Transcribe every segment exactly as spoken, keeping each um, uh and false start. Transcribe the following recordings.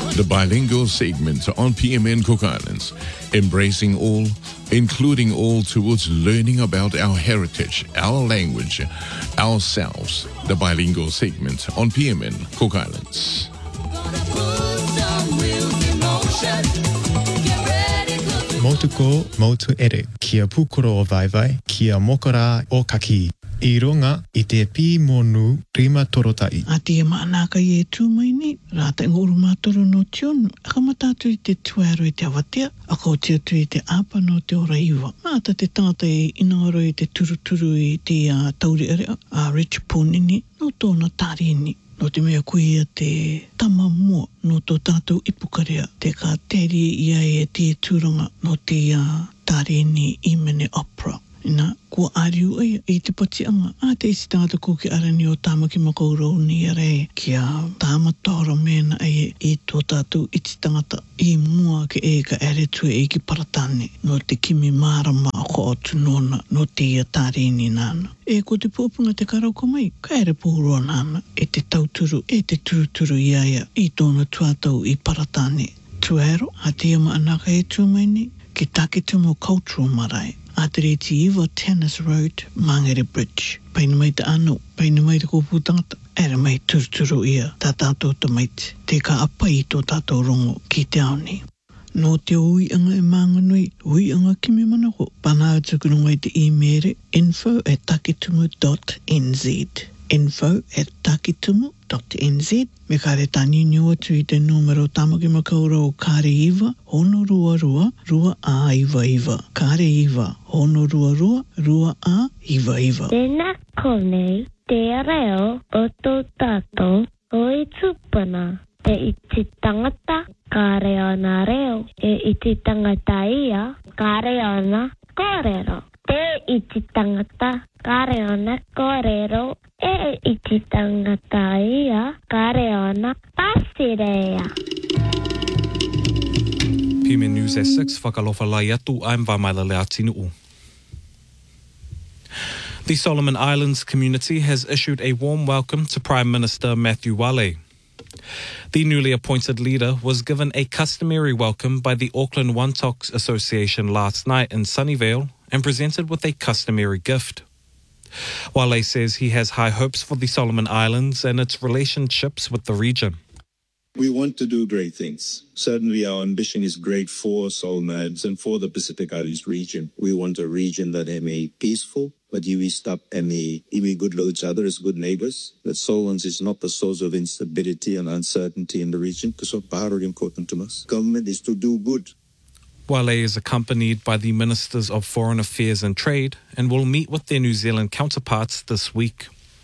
the bilingual segment on P M N Cook Islands, embracing all, including all towards learning about our heritage, our language, ourselves. The bilingual segment on P M N Cook Islands. Motuko motu ere, kia pukoro o vaivai, kia mokora o kaki. I runga i te pī monu rima torotai. A te maanaka i e tūmai ni, rāta ngoro mātoro no tionu, aka matatu i te tuaro i te awatea, aka o te atu i te apa no te ora iwa. Māta te tangata i inaoro i te turuturu i te uh, tauri area, a uh, Richard Ponini, no tōna tārini. No te mea kuia te tama mua no tō tātou ipukarea, te ka teri ia e te tūranga no te uh, tārini i mene opera. Ina, kua ariu ai i te patianga. A te isi tangata ko ki arani o tāmaki makaurau ni arei. Kia tāmatoro mena ai i tō tātou iti tangata i mua ke e ka ere tue e ki paratane. No te kimi marama ko o tunona no te ia tārini nāna. E ko te pōpunga te karauka mai, ka ere pōroa nāna. E te tauturu, e te turuturu iaia i tōna tuatau i paratane. Tuero, a te ama anaka e tūmaini, ki Takitumu Cultural Marae. A te reti iwa Tennis Road, Mangere Bridge. Paina mai te ano, paina mai te kōpū tangata. Ere mai turuturu ia, tā tātou ta maiti. Te ka apa i tō tātou rongo ki te aoni. No te ui anga e mānganui, ui anga kimi manako. Pana atukurunga i te e-mere, info at takitumu dot n z. Info at takitumu dot n z. Me kare tani niu atu i te numero tamaki makaura o kare iwa, hono rua rua, rua a iwa iwa. Kare iwa, hono rua rua, rua a iwa iwa. Tēnā konei, te reo o tō tātou, o i tūpana. Te iti tangata, kare ona reo. E iti tangata ia, kare ona kōrero. Te iti tangata, kare ona kōrero. E iti tangata ia, kare ona pasirea. P M N News at six, whakalofa lai atu, I'm Vamaila Leatinu. The Solomon Islands community has issued a warm welcome to Prime Minister Matthew Wale. The newly appointed leader was given a customary welcome by the Auckland Wantoks Association last night in Sunnyvale and presented with a customary gift. Wale says he has high hopes for the Solomon Islands and its relationships with the region. We want to do great things. Certainly our ambition is great for Solomons and for the Pacific Islands region. We want a region that is peaceful, but you stop and we good to each other as good neighbors. That Solomons is not the source of instability and uncertainty in the region, because it's very important to us. Government is to do good. Wale is accompanied by the Ministers of Foreign Affairs and Trade and will meet with their New Zealand counterparts this week.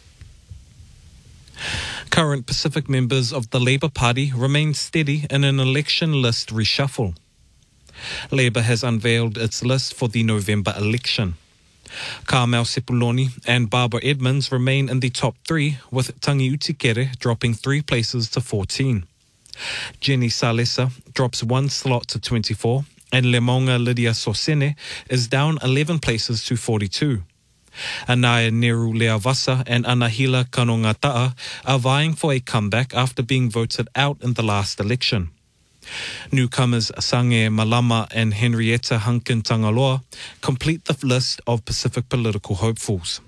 Current Pacific members of the Labour Party remain steady in an election list reshuffle. Labour has unveiled its list for the November election. Carmel Sepuloni and Barbara Edmonds remain in the top three, with Tangi Utikere dropping three places to fourteen. Jenny Salesa drops one slot to twenty-four, and Lemonga Lydia Sosene is down eleven places to forty-two. Anaya Neru Leavasa and Anahila Kanongataa are vying for a comeback after being voted out in the last election. Newcomers Sange Malama and Henrietta Hunkin Tangaloa complete the list of Pacific political hopefuls.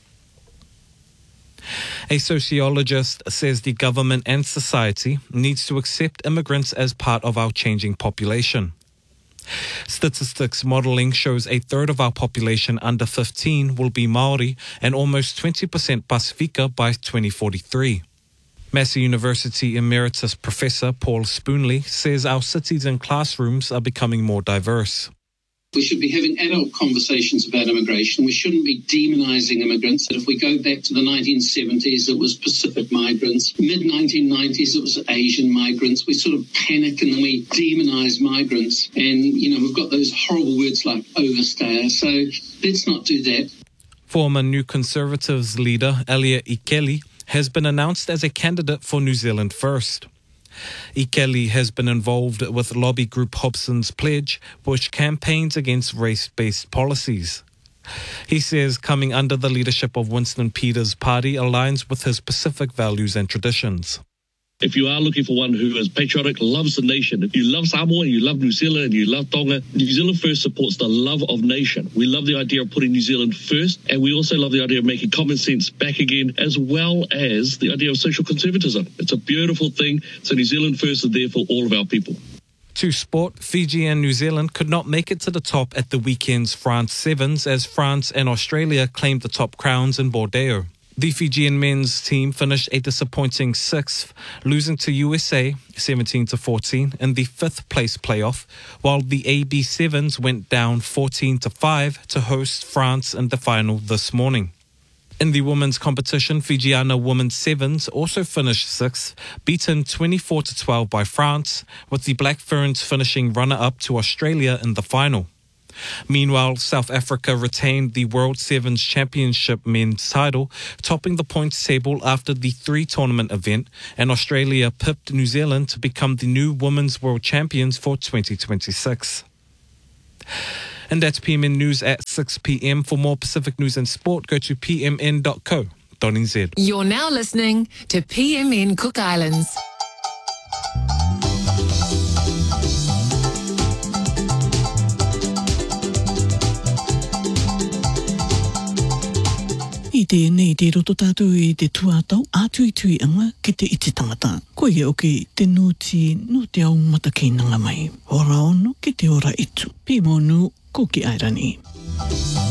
A sociologist says the government and society needs to accept immigrants as part of our changing population. Statistics modelling shows a third of our population under fifteen will be Māori and almost twenty percent Pasifika by twenty forty-three. Massey University Emeritus Professor Paul Spoonley says our cities and classrooms are becoming more diverse. We should be having adult conversations about immigration. We shouldn't be demonising immigrants. If we go back to the nineteen seventies, it was Pacific migrants. Mid nineteen nineties, it was Asian migrants. We sort of panic and then we demonise migrants. And, you know, we've got those horrible words like overstayer. So let's not do that. Former New Conservatives leader Elia Ikeli has been announced as a candidate for New Zealand First. Ikeli has been involved with lobby group Hobson's Pledge, which campaigns against race-based policies. He says coming under the leadership of Winston Peters' party aligns with his Pacific values and traditions. If you are looking for one who is patriotic, loves the nation, if you love Samoa and you love New Zealand and you love Tonga, New Zealand First supports the love of nation. We love the idea of putting New Zealand first, and we also love the idea of making common sense back again, as well as the idea of social conservatism. It's a beautiful thing. So New Zealand First is there for all of our people. To sport, Fiji and New Zealand could not make it to the top at the weekend's France Sevens as France and Australia claimed the top crowns in Bordeaux. The Fijian men's team finished a disappointing sixth, losing to U S A seventeen to fourteen in the fifth place playoff, while the A B Sevens went down fourteen to five to host France in the final this morning. In the women's competition, Fijiana Women's Sevens also finished sixth, beaten twenty-four to twelve by France, with the Black Ferns finishing runner-up to Australia in the final. Meanwhile, South Africa retained the World Sevens Championship men's title, topping the points table after the three-tournament event, and Australia pipped New Zealand to become the new Women's World Champions for twenty twenty-six. And that's P M N News at six p.m. For more Pacific news and sport, go to p m n dot co dot n z. You're now listening to P M N Cook Islands. I tēnei te roto tātou i te tuātau ātui tui anga ki te iti tangata. Koe e oki te nūti no te au mata kei nanga mai. Ora ono ki te ora itu. Pimo nu ko ki airani.